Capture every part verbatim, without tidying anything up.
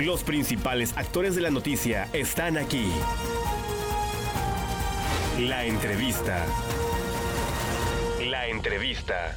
Los principales actores de la noticia están aquí. La entrevista. La entrevista.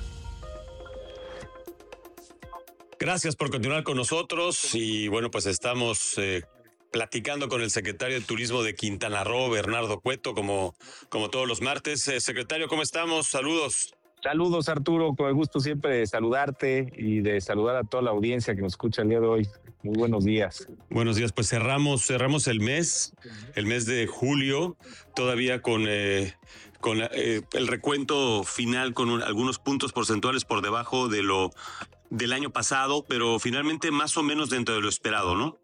Gracias por continuar con nosotros y bueno, pues estamos eh, platicando con el secretario de Turismo de Quintana Roo, Bernardo Cueto, como, como todos los martes. Eh, secretario, ¿cómo estamos? Saludos. Saludos, Arturo, con el gusto siempre de saludarte y de saludar a toda la audiencia que nos escucha el día de hoy. Muy buenos días. Buenos días, pues cerramos, cerramos el mes, el mes de julio, todavía con, eh, con eh, el recuento final con un, algunos puntos porcentuales por debajo de lo del año pasado, pero finalmente más o menos dentro de lo esperado, ¿no?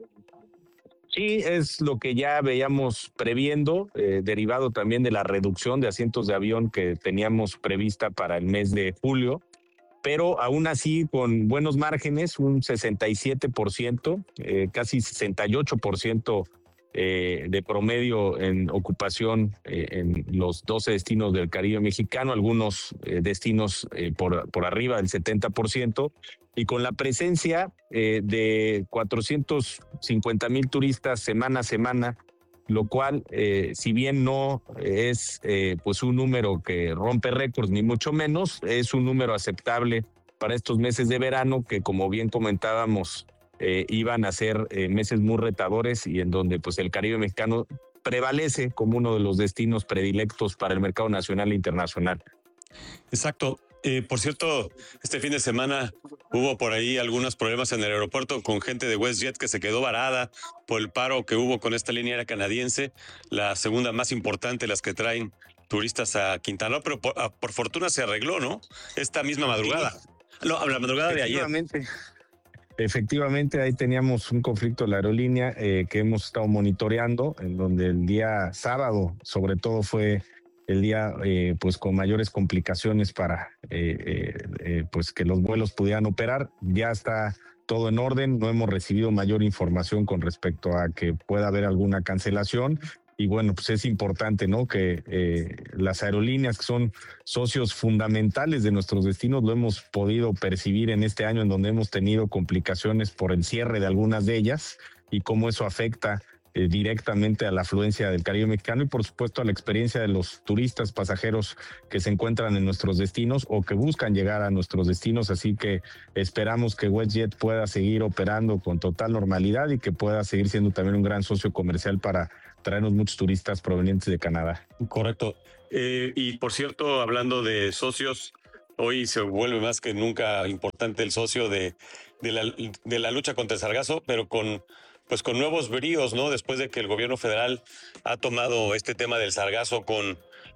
Sí, es lo que ya veíamos previendo, eh, derivado también de la reducción de asientos de avión que teníamos prevista para el mes de julio, pero aún así con buenos márgenes, un sesenta y siete por ciento, eh, casi sesenta y ocho por ciento eh, de promedio en ocupación eh, en los doce destinos del Caribe mexicano, algunos eh, destinos eh, por, por arriba del setenta por ciento, y con la presencia eh, de cuatrocientos cincuenta mil turistas semana a semana, lo cual, eh, si bien no es eh, pues un número que rompe récords, ni mucho menos, es un número aceptable para estos meses de verano que, como bien comentábamos, eh, iban a ser eh, meses muy retadores y en donde pues el Caribe mexicano prevalece como uno de los destinos predilectos para el mercado nacional e internacional. Exacto. Eh, por cierto, este fin de semana hubo por ahí algunos problemas en el aeropuerto con gente de WestJet que se quedó varada por el paro que hubo con esta línea aérea canadiense, la segunda más importante, las que traen turistas a Quintana Roo, pero por, a, por fortuna se arregló, ¿no? Esta misma madrugada. No, la madrugada de ayer. Efectivamente, ahí teníamos un conflicto de la aerolínea eh, que hemos estado monitoreando, en donde el día sábado, sobre todo, fue el día eh, pues con mayores complicaciones para eh, eh, eh, pues que los vuelos pudieran operar. Ya está todo en orden, no hemos recibido mayor información con respecto a que pueda haber alguna cancelación. Y bueno, pues es importante, ¿no? Que eh, las aerolíneas, que son socios fundamentales de nuestros destinos, lo hemos podido percibir en este año en donde hemos tenido complicaciones por el cierre de algunas de ellas y cómo eso afecta Eh, directamente a la afluencia del Caribe mexicano y por supuesto a la experiencia de los turistas pasajeros que se encuentran en nuestros destinos o que buscan llegar a nuestros destinos, así que esperamos que WestJet pueda seguir operando con total normalidad y que pueda seguir siendo también un gran socio comercial para traernos muchos turistas provenientes de Canadá. Correcto. Eh, y por cierto, hablando de socios, hoy se vuelve más que nunca importante el socio de, de, la, de la lucha contra el sargazo, pero con pues con nuevos bríos, ¿no? Después de que el gobierno federal ha tomado este tema del sargazo con,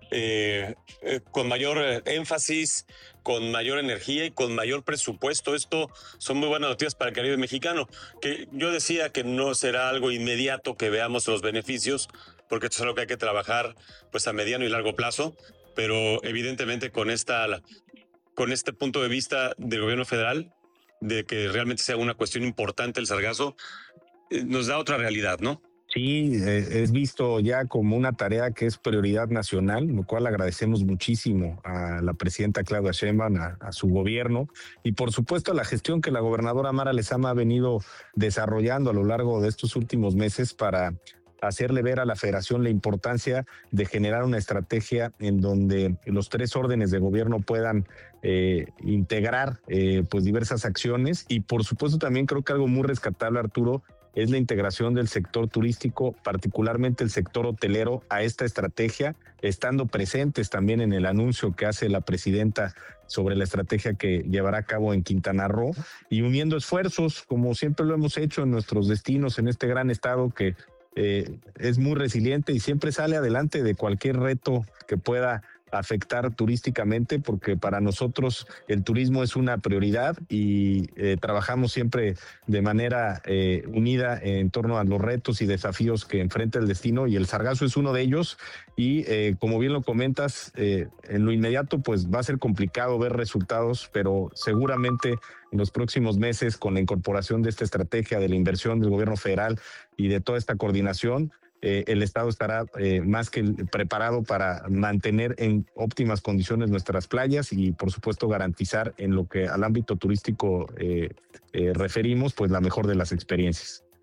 eh, eh, con mayor énfasis, con mayor energía y con mayor presupuesto. Esto son muy buenas noticias para el Caribe mexicano, que yo decía que no será algo inmediato que veamos los beneficios, porque esto es algo que hay que trabajar pues a mediano y largo plazo, pero evidentemente con esta, con este punto de vista del gobierno federal, de que realmente sea una cuestión importante el sargazo, nos da otra realidad, ¿no? Sí, eh, es visto ya como una tarea que es prioridad nacional, lo cual agradecemos muchísimo a la presidenta Claudia Sheinbaum, a, a su gobierno y por supuesto a la gestión que la gobernadora Mara Lezama ha venido desarrollando a lo largo de estos últimos meses para hacerle ver a la Federación la importancia de generar una estrategia en donde los tres órdenes de gobierno puedan eh, integrar eh, pues diversas acciones y por supuesto también creo que algo muy rescatable, Arturo, es la integración del sector turístico, particularmente el sector hotelero, a esta estrategia, estando presentes también en el anuncio que hace la presidenta sobre la estrategia que llevará a cabo en Quintana Roo y uniendo esfuerzos, como siempre lo hemos hecho en nuestros destinos, en este gran estado que eh, es muy resiliente y siempre sale adelante de cualquier reto que pueda afectar turísticamente, porque para nosotros el turismo es una prioridad y eh, trabajamos siempre de manera eh, unida en torno a los retos y desafíos que enfrenta el destino y el sargazo es uno de ellos y eh, como bien lo comentas, eh, en lo inmediato pues va a ser complicado ver resultados, pero seguramente en los próximos meses con la incorporación de esta estrategia de la inversión del gobierno federal y de toda esta coordinación, Eh, el Estado estará eh, más que preparado para mantener en óptimas condiciones nuestras playas y, por supuesto, garantizar en lo que al ámbito turístico eh, eh, referimos, pues la mejor de las experiencias.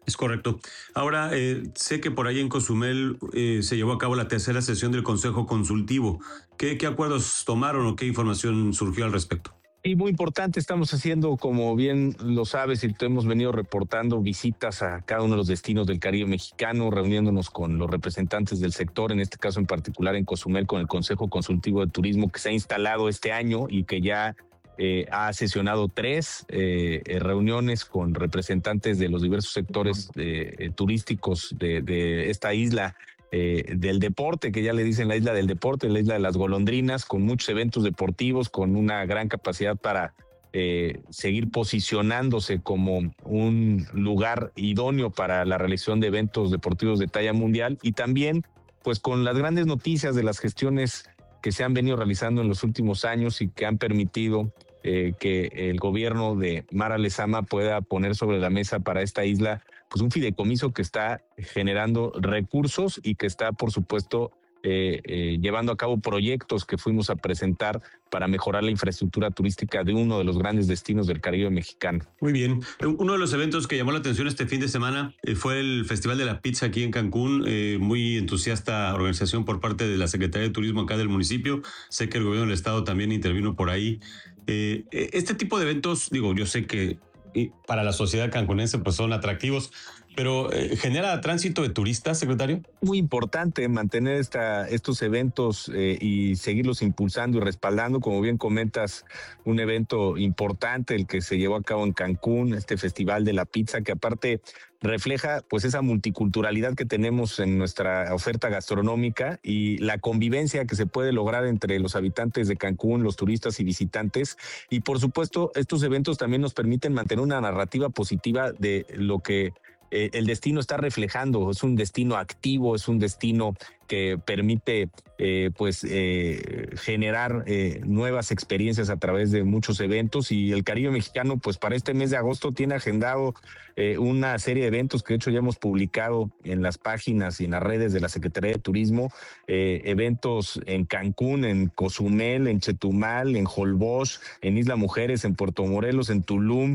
Es correcto. Ahora, eh, sé que por ahí en Cozumel eh, se llevó a cabo la tercera sesión del Consejo Consultivo. ¿Qué, qué acuerdos tomaron o qué información surgió al respecto? Y muy importante, estamos haciendo, como bien lo sabes y te hemos venido reportando, visitas a cada uno de los destinos del Caribe mexicano, reuniéndonos con los representantes del sector, en este caso en particular en Cozumel, con el Consejo Consultivo de Turismo que se ha instalado este año y que ya eh, ha sesionado tres eh, reuniones con representantes de los diversos sectores eh, turísticos de, de esta isla. Eh, del deporte, que ya le dicen la isla del deporte, la isla de las golondrinas, con muchos eventos deportivos, con una gran capacidad para eh, seguir posicionándose como un lugar idóneo para la realización de eventos deportivos de talla mundial, y también pues con las grandes noticias de las gestiones que se han venido realizando en los últimos años y que han permitido eh, que el gobierno de Mara Lezama pueda poner sobre la mesa para esta isla pues un fideicomiso que está generando recursos y que está, por supuesto, eh, eh, llevando a cabo proyectos que fuimos a presentar para mejorar la infraestructura turística de uno de los grandes destinos del Caribe mexicano. Muy bien. Uno de los eventos que llamó la atención este fin de semana eh, fue el Festival de la Pizza aquí en Cancún. Eh, muy entusiasta organización por parte de la Secretaría de Turismo acá del municipio. Sé que el gobierno del estado también intervino por ahí. Eh, este tipo de eventos, digo, yo sé que y para la sociedad cancunense pues son atractivos, pero eh, ¿genera tránsito de turistas, secretario? Muy importante mantener esta, estos eventos eh, y seguirlos impulsando y respaldando. Como bien comentas, un evento importante el que se llevó a cabo en Cancún, este Festival de la Pizza, que aparte refleja pues esa multiculturalidad que tenemos en nuestra oferta gastronómica y la convivencia que se puede lograr entre los habitantes de Cancún, los turistas y visitantes. Y por supuesto, estos eventos también nos permiten mantener una narrativa positiva de lo que eh, el destino está reflejando. Es un destino activo, es un destino que permite eh, pues eh, generar eh, nuevas experiencias a través de muchos eventos, y el Caribe mexicano pues para este mes de agosto tiene agendado eh, una serie de eventos que de hecho ya hemos publicado en las páginas y en las redes de la Secretaría de Turismo, eh, eventos en Cancún, en Cozumel, en Chetumal, en Holbox, en Isla Mujeres, en Puerto Morelos, en Tulum,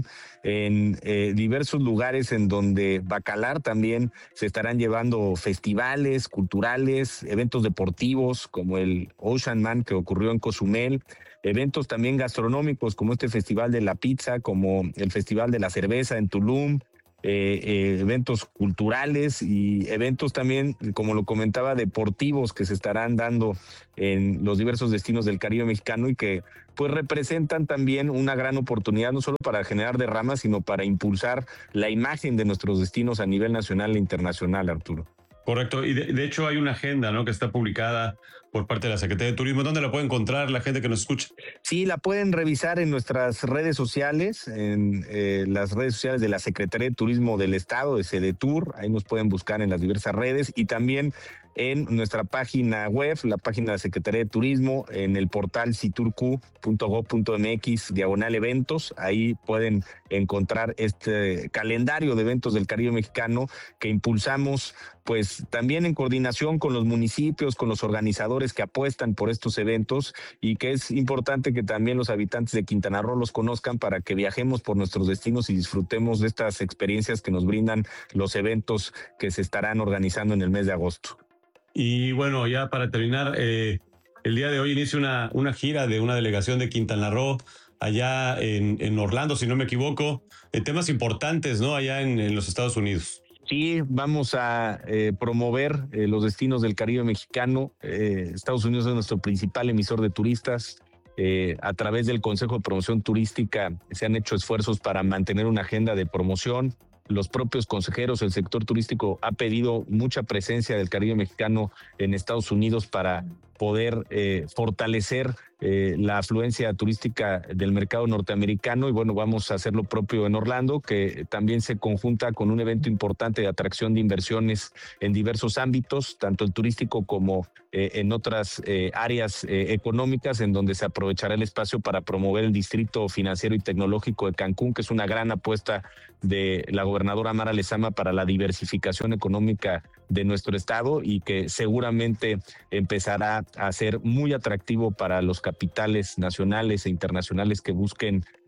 en eh, diversos lugares en donde Bacalar también se estarán llevando festivales culturales, eventos deportivos como el Ocean Man que ocurrió en Cozumel, eventos también gastronómicos como este Festival de la Pizza, como el Festival de la Cerveza en Tulum, eh, eh, eventos culturales y eventos también, como lo comentaba, deportivos que se estarán dando en los diversos destinos del Caribe mexicano y que pues representan también una gran oportunidad no solo para generar derramas, sino para impulsar la imagen de nuestros destinos a nivel nacional e internacional, Arturo. Correcto, y de, de hecho hay una agenda, ¿no?, que está publicada por parte de la Secretaría de Turismo. ¿Dónde la puede encontrar la gente que nos escucha? Sí, la pueden revisar en nuestras redes sociales, en eh, las redes sociales de la Secretaría de Turismo del Estado, de Sedetur. Ahí nos pueden buscar en las diversas redes, y también en nuestra página web, la página de la Secretaría de Turismo, en el portal citurq punto gob punto mx diagonal eventos. Ahí pueden encontrar este calendario de eventos del Caribe mexicano que impulsamos pues también en coordinación con los municipios, con los organizadores que apuestan por estos eventos, y que es importante que también los habitantes de Quintana Roo los conozcan para que viajemos por nuestros destinos y disfrutemos de estas experiencias que nos brindan los eventos que se estarán organizando en el mes de agosto. Y bueno, ya para terminar, eh, el día de hoy inicia una, una gira de una delegación de Quintana Roo allá en, en Orlando, si no me equivoco, eh, temas importantes, ¿no?, allá en, en los Estados Unidos. Sí, vamos a eh, promover eh, los destinos del Caribe mexicano. Eh, Estados Unidos es nuestro principal emisor de turistas. Eh, a través del Consejo de Promoción Turística se han hecho esfuerzos para mantener una agenda de promoción. Los propios consejeros, el sector turístico ha pedido mucha presencia del Caribe mexicano en Estados Unidos para poder eh, fortalecer eh, la afluencia turística del mercado norteamericano, y bueno, vamos a hacer lo propio en Orlando, que también se conjunta con un evento importante de atracción de inversiones en diversos ámbitos, tanto el turístico como eh, en otras eh, áreas eh, económicas, en donde se aprovechará el espacio para promover el distrito financiero y tecnológico de Cancún, que es una gran apuesta de la gobernadora Mara Lezama para la diversificación económica de nuestro estado, y que seguramente empezará a ser muy atractivo para los capitales nacionales e internacionales que busquen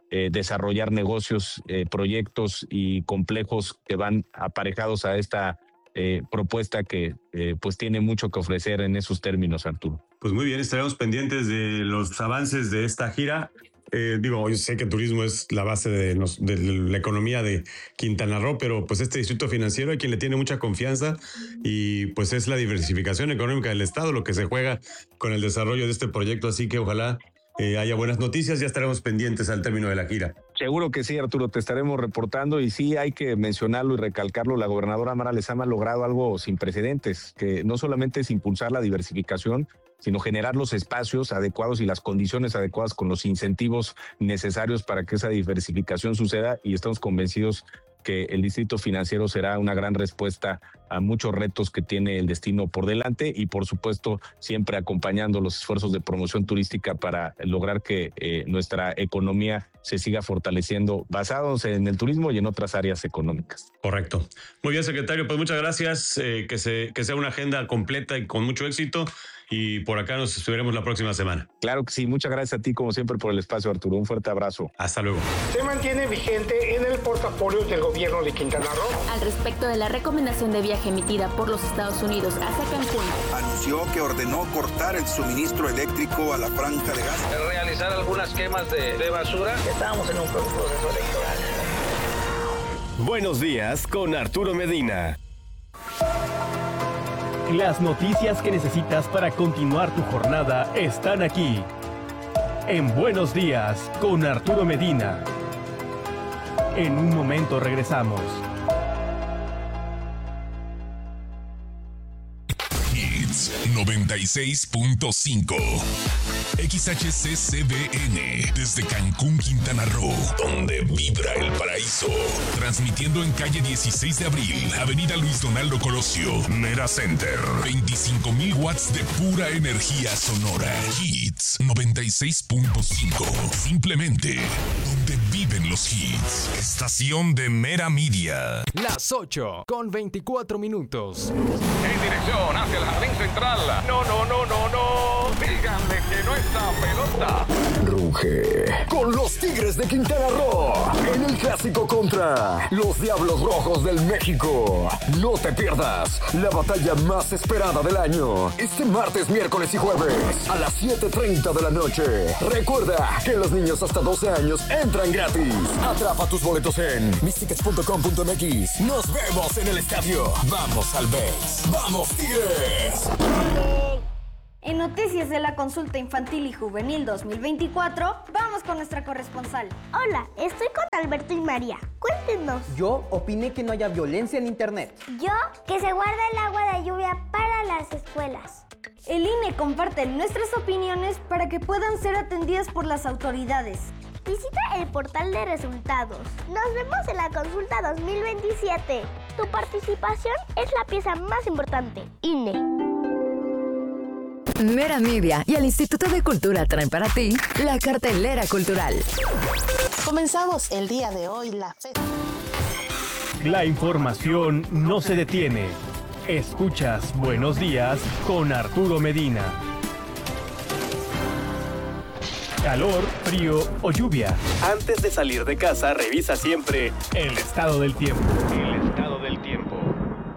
eh, desarrollar negocios, eh, proyectos y complejos que van aparejados a esta eh, propuesta que eh, pues tiene mucho que ofrecer en esos términos, Arturo. Pues muy bien, estaremos pendientes de los avances de esta gira. Eh, digo, yo sé que turismo es la base de, nos, de la economía de Quintana Roo, pero pues este distrito financiero hay quien le tiene mucha confianza y pues es la diversificación económica del Estado lo que se juega con el desarrollo de este proyecto, así que ojalá eh, haya buenas noticias, ya estaremos pendientes al término de la gira. Seguro que sí, Arturo, te estaremos reportando y sí hay que mencionarlo y recalcarlo, la gobernadora Mara Lezama ha logrado algo sin precedentes, que no solamente es impulsar la diversificación, sino generar los espacios adecuados y las condiciones adecuadas con los incentivos necesarios para que esa diversificación suceda y estamos convencidos que el distrito financiero será una gran respuesta a muchos retos que tiene el destino por delante y por supuesto siempre acompañando los esfuerzos de promoción turística para lograr que eh, nuestra economía se siga fortaleciendo basados en el turismo y en otras áreas económicas. Correcto. Muy bien, secretario, pues muchas gracias, eh, que, se, que sea una agenda completa y con mucho éxito. Y por acá nos veremos la próxima semana. Claro que sí, muchas gracias a ti como siempre por el espacio, Arturo. Un fuerte abrazo. Hasta luego. Se mantiene vigente en el portafolio del gobierno de Quintana Roo. Al respecto de la recomendación de viaje emitida por los Estados Unidos hacia Cancún, anunció que ordenó cortar el suministro eléctrico a la franja de gas. Realizar algunas quemas de, de basura. Estábamos en un proceso electoral. Buenos días con Arturo Medina. Las noticias que necesitas para continuar tu jornada están aquí. En Buenos Días con Arturo Medina. En un momento regresamos. Hits noventa y seis punto cinco. X H C C B N desde Cancún, Quintana Roo, donde vibra el paraíso. Transmitiendo en calle dieciséis de abril, avenida Luis Donaldo Colosio, Mera Center. veinticinco mil watts de pura energía sonora. Hits noventa y seis punto cinco. Simplemente donde viven los hits. Estación de Mera Media. Las ocho con veinticuatro minutos. En dirección hacia el jardín central. No, no, no, no, no. Díganle que no está pelota. Ruge con los Tigres de Quintana Roo en el clásico contra los Diablos Rojos del México. No te pierdas la batalla más esperada del año este martes, miércoles y jueves a las siete treinta de la noche. Recuerda que los niños hasta doce años entran gratis. Atrapa tus boletos en mis tickets punto com punto m x. Nos vemos en el estadio. Vamos al Beis. ¡Vamos, Tigres! En noticias de la consulta infantil y juvenil dos mil veinticuatro, vamos con nuestra corresponsal. Hola, estoy con Alberto y María. Cuéntenos. Yo opiné que no haya violencia en internet. Yo, que se guarda el agua de lluvia para las escuelas. El I N E comparte nuestras opiniones para que puedan ser atendidas por las autoridades. Visita el portal de resultados. Nos vemos en la consulta dos mil veintisiete. Tu participación es la pieza más importante. I N E. Mera Media y el Instituto de Cultura traen para ti la cartelera cultural. Comenzamos el día de hoy la fe. La información no se detiene. Escuchas Buenos Días con Arturo Medina. Calor, frío o lluvia. Antes de salir de casa, revisa siempre el estado del tiempo.